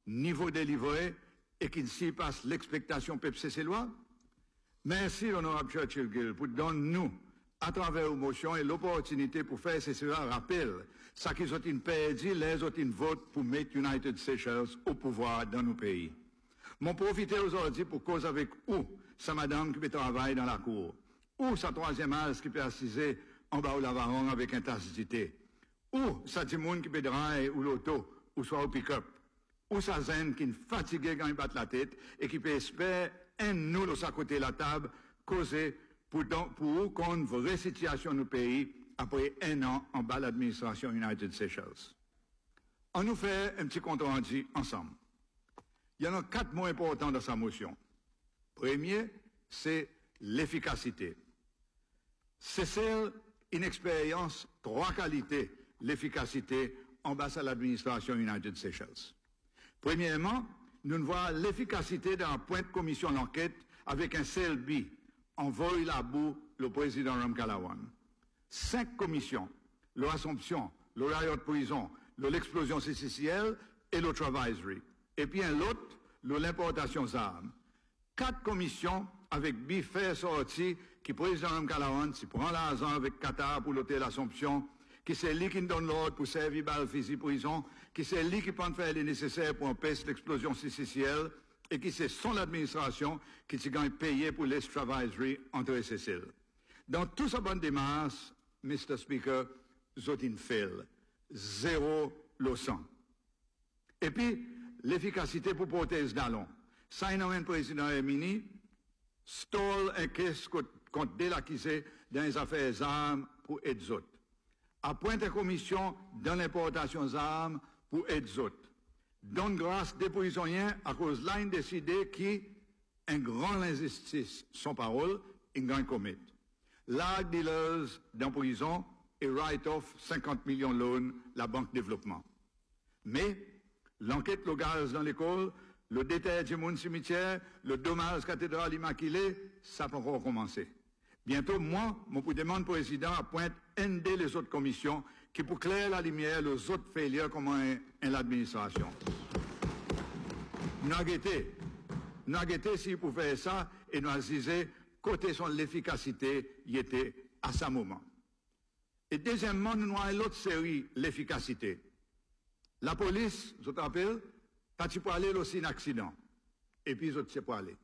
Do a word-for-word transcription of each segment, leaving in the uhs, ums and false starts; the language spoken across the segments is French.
niveau délivré et qui surpasse l'expectation peuple célois. Merci, l'honorable Churchill Gill, pour donner nous, à travers l'émotion et l'opportunité pour faire ce rappel, ça qu'ils ont perdu, les autres votent pour mettre United Seychelles au pouvoir dans nos pays. M'en profiter aujourd'hui pour cause avec où sa madame qui peut travailler dans la cour, ou sa troisième âge qui peut assiser en bas au lavaron avec intensité, ou sa timoun qui peut drive ou l'auto, ou soit au pick-up, ou sa zen qui est fatigué quand il bat la tête et qui peut espérer un nous de sa côté la table, causer pour, pour qu'on une vraie situation dans nos pays après un an en bas de l'administration United Seychelles. On nous fait un petit compte rendu ensemble. Il y en a quatre mots importants dans sa motion. Premier, c'est l'efficacité. C'est celle, une expérience, trois qualités, l'efficacité en bas à l'administration United Seychelles. Premièrement, nous voyons l'efficacité de la pointe commission d'enquête avec un seul but, envoie la boue le président Ramkalawan. Cinq commissions, l'Assomption, le riot prison, l'explosion C C C L et l'autre advisory. Et puis un autre, l'importation d'armes. Quatre commissions avec Biffet sorti, qui président Ramkalawan, qui prend l'argent avec Qatar pour l'hôtel Assomption, qui c'est lui qui donne l'ordre pour servir balle physique prison, qui c'est lui qui peut faire les nécessaires pour empêcher l'explosion C C C L, et qui c'est son administration qui s'est payé pour l'extra-advisory entre S S L. Dans toute sa bonne démarche, mister Speaker, Zotin fail. Zéro leçon. Et puis, l'efficacité pour prothèse d'allons. Ça, il y a un président Emini, stole un caisse contre délaquisé dans les affaires armes pour aider les autres. Appointe une commission dans l'importation d'armes pour aider les autres. Donne grâce des prisonniers à cause de l'un décidé qui, un grand injustice, sans parole, une grande comète. L'art dealers dans prison et write-off cinquante millions de loans, la Banque Développement. Mais, l'enquête locale dans l'école, le détail du monde cimetière, le dommage cathédrale immaculée, ça peut encore commencer. Bientôt, moi, mon demande président appointe une des autres commissions qui pour clairer la lumière les autres failures comme en l'administration. Nous avons guetté, nous avons guetté si pour faire ça et nous avons disé côté son l'efficacité y était à ce moment. Et deuxièmement, nous avons l'autre série, l'efficacité. La police, je te rappelle, pas tu peux aller aussi un accident. Et puis, je ne sais pas aller.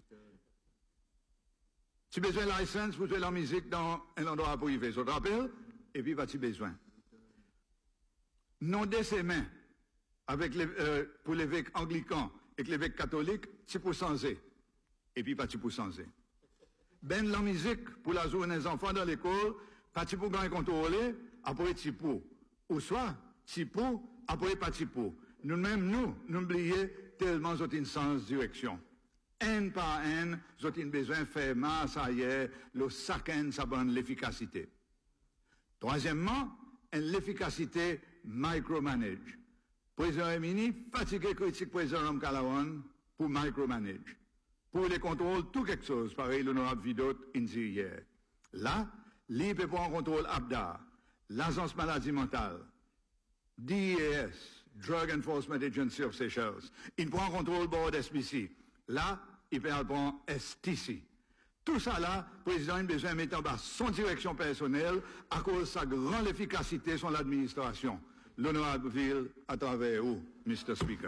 Tu as besoin de licence pour jouer la musique dans un endroit privé. Je te rappelle, et puis, pas tu besoin. Non de ses mains, avec les, euh, pour l'évêque anglican et l'évêque catholique, tu peux changer. Et puis, pas tu peux changer. Ben, la musique, pour la journée des enfants dans l'école, pas tu peux gagner contrôler, après tu peux. Ou soit, tu peux, après pas tu peux. Nous-mêmes, nous, n'oublions tellement j'ai une sens direction. Un par un, j'ai une besoin de faire masse ailleurs, le chacun sa bonne l'efficacité. Troisièmement, l'efficacité micromanage. Président Emini, fatigué critique président Ramkalawan pour micromanage. Pour les contrôles, tout quelque chose, pareil, l'honorable Vidot, indiqué hier. Là, l'I P prend contrôle A B D A, l'Agence maladie mentale, D E A S, Drug Enforcement Agency of Seychelles. Il prend contrôle board S B C. Là, il prend S T C. Tout ça là, le président a besoin de mettre en bas son direction personnelle à cause de sa grande efficacité sur l'administration. L'honorable ville à travers vous, mister Speaker.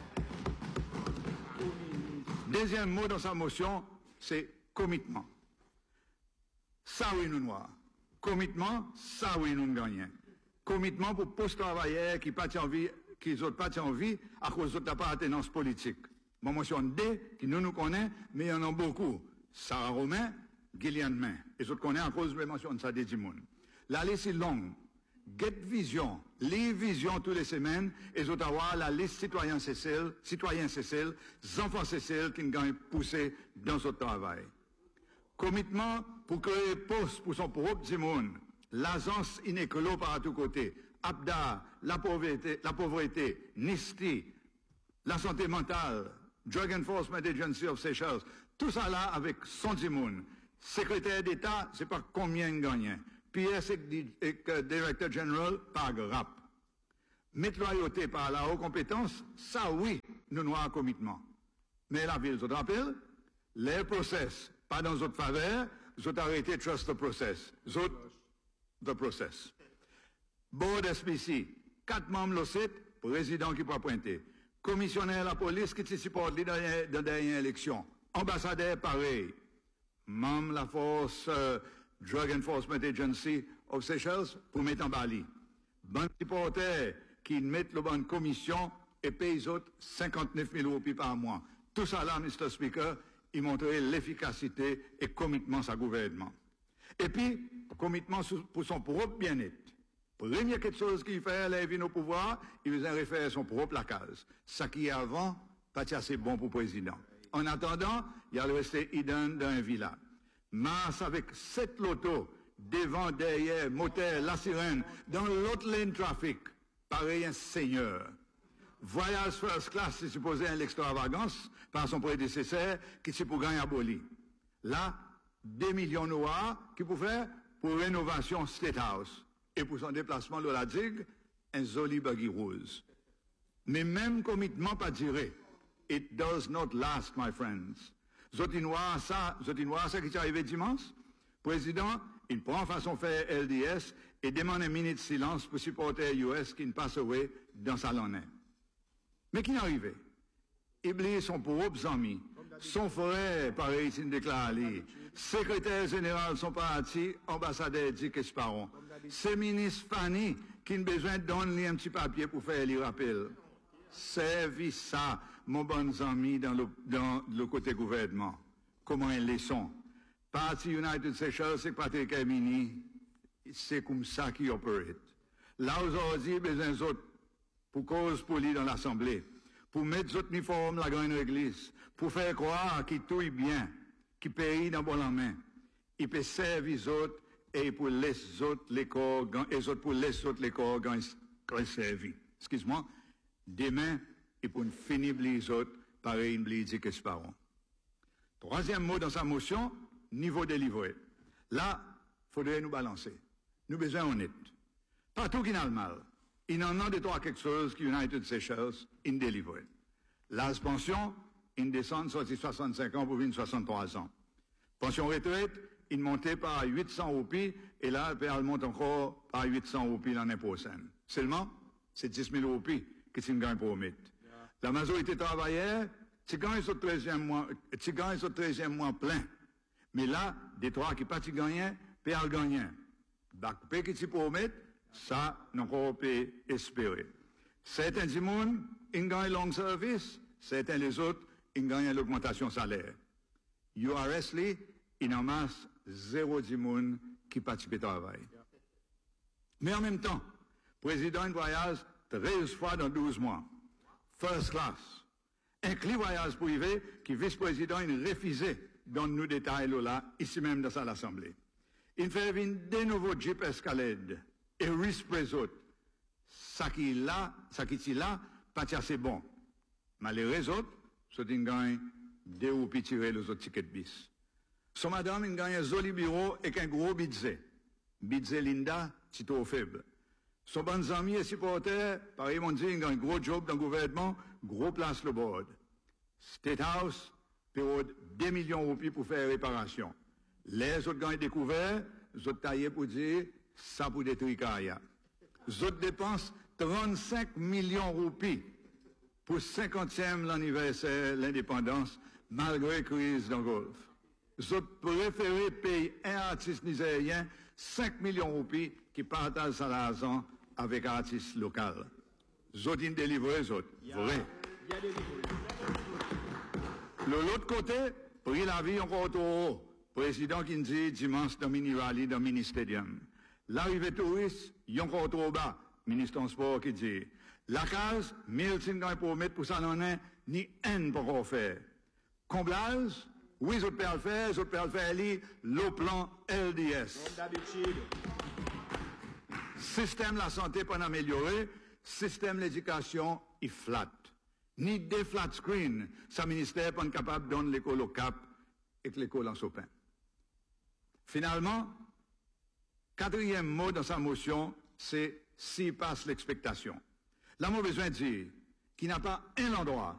Deuxième mot dans sa motion, c'est commitment. Ça oui nous noir. Commitment, ça oui nous gagnons. Commitment pour post-travailleurs qui pas envie, qui n'ont pas envie à cause de ta appartenance politique. Mon motion D, qui nous nous connaît, mais il y en a beaucoup. Sarah Romain, Gillian Main. Et je connais à cause de la mention de ça des Dimoun. La liste est longue. Get Vision, lis Vision toutes les semaines, et je avoir la liste citoyens Cécile, citoyens Cécile, enfants Cécile qui nous poussé dans ce travail. Commitment pour créer poste pour son propre Dimoun. L'agence inécolo par tous côtés. A B D A, la pauvreté, la pauvreté, N I S T I, la santé mentale, Drug Enforcement Agency of Seychelles, tout ça là avec son Dimoun. Secrétaire d'État, c'est pas combien il gagne. P S et Directeur Général, pas grave. Mettre loyauté par la haute compétence, ça oui, nous nous un commitment. Mais la ville, je te rappelle, les process, pas dans votre faveur, vous avez arrêté trust the process. Vous the process. Board S P C, quatre membres le site, président qui peut pointer. Commissionnaire de la police qui te supporte dans la dernière élection. Ambassadeur pareil. Membre de la force euh, Drug Enforcement Agency of Seychelles pour mettre en Bali. Bon supporter qui mettent le bonne commission et paye les autres cinquante-neuf mille roupies par mois. Tout ça là, mister Speaker, il montrait l'efficacité et commitment sa gouvernement. Et puis, commitment pour son propre bien-être. Première quelque chose qu'il fait, il vient au pouvoir, il veut refaire son propre placage. Ça qui est avant, pas assez bon pour le président. En attendant, il a resté hidden dans un villa. Mars avec sept lotos, devant, derrière, moteur, la sirène, dans l'autre lane trafic, pareil un seigneur. Voyage first class, c'est supposé une extravagance par son prédécesseur qui c'est pour gagner aboli. Là, deux millions noirs qui pour faire pour rénovation State House. Et pour son déplacement de la digue, un joli buggy rose. Mais même commitment pas duré. It does not last, my friends. Zotinoir, ça, Zotinoir, ça qui est arrivé dimanche. Président, il prend façon faire L D S et demande une minute de silence pour supporter U S qui ne passe away dans sa lonnée. Mais qui est arrivé? Iblis, son propre ami, son frère, pareil, il déclare, secrétaire général, son parti, ambassadeur Dick Esparon. C'est ministre Fanny qui a besoin de donner un petit papier pour faire les rappels. Servis ça, mon bon ami, dans le, dans le côté gouvernement. Comment une leçon? Parti United Seychelles, c'est Patrick Hermini, c'est comme ça qu'il opère. Là, aujourd'hui, besoin d'autres pour cause polie dans l'Assemblée, pour mettre d'autres uniformes la grande église, pour faire croire qu'il tout est bien, qu'il paye dans bon la main. Il peut servir les autres et pour les autres les corps, et les autres pour les autres les corps quand ils servent. Excuse-moi. Demain, et pour finir les autres, pareil, il dit que c'est pas bon. Troisième mot dans sa motion, niveau délivré. Là, il faudrait nous balancer. Nous besoin honnête. Partout qu'il y a le mal. Il en a de trois quelque chose qui United Seychelles in délivré. L'âge pension, il descend de soixante-cinq ans pour venir soixante-trois ans. Pension retraite, il montait par huit cents roupies et là, elle monte encore par huit cents roupies l'année prochaine. Seulement, c'est dix mille roupies que c'est une gagne pour mettre. La majorité travailleurs, tu gagnes au treizième mois, tu gagnes au treizième mois plein. Mais là, des trois qui pas tu gagnes, perdent gagner. Donc, paye que tu peux mettre, ça, nous on peut espérer. Certains du monde, ils gagnent long service, certains les autres, ils gagnent l'augmentation salaire. U R S, il en masse zéro du monde qui participe au travail. Mais en même temps, le président de voyage treize fois dans douze mois. First class. Un clé voyage privé qui vice-président, il refusait dans nous détails là, ici même dans l'Assemblée. Il fait venir de nouveaux Jeep Escalade et risque les autres. Ça qui est là, ça qui est là, pas assez bon. Mais les autres, c'est une gagne deux ou puis tirer les autres tickets de bis. Son madame, il gagne un joli bureau avec un gros budget. Budget Linda, c'est trop faible. Son bon ami et supporter, pareil, m'ont dit, il gagne un gros job dans le gouvernement, gros place le board. State House, période deux millions de roupies pour faire réparation. Les autres gagnent découvert, les autres taillés pour dire, ça pour détruire Kaya. Les autres dépensent trente-cinq millions de roupies pour cinquantième l'anniversaire de l'indépendance, malgré la crise dans le Golfe. Les autres préfèrent payer un artiste nigérien cinq millions de roupies qui partagent sa l'argent avec un artiste local. Les autres, ils délivrent les autres. Vrai. De l'autre côté, prix la vie encore trop haut. Président qui dit dimanche dans mini rally dans mini stadium. L'arrivée touriste, il y a encore trop bas. Ministre Transport qui dit. La case, mille cinquante pour mettre pour ça n'en est, ni un pour encore faire. Comblage, oui, ils peuvent le faire, ils peuvent le faire, le plan L D S. Comme d'habitude. Système de la santé pour améliorer, système de l'éducation, il flat. Ni des flat screen, sa ministère pas capable de donner l'école au cap et que l'école en sopin. Finalement, quatrième mot dans sa motion, c'est s'il passe l'expectation. Là, on a besoin de dire qu'il n'y a pas un endroit